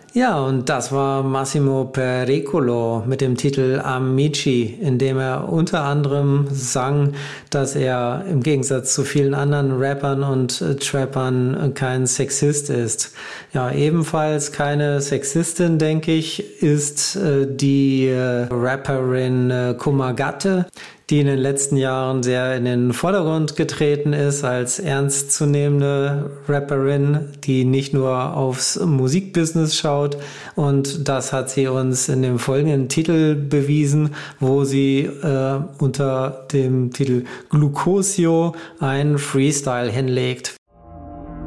Ja, und das war Massimo Pericolo mit dem Titel Amici, in dem er unter anderem sang, dass er im Gegensatz zu vielen anderen Rappern und Trappern kein Sexist ist. Ja, ebenfalls keine Sexistin, denke ich, ist die Rapperin Kumagatte, die in den letzten Jahren sehr in den Vordergrund getreten ist als ernstzunehmende Rapperin, die nicht nur aufs Musikbusiness schaut. Und das hat sie uns in dem folgenden Titel bewiesen, wo sie unter dem Titel Glucosio einen Freestyle hinlegt.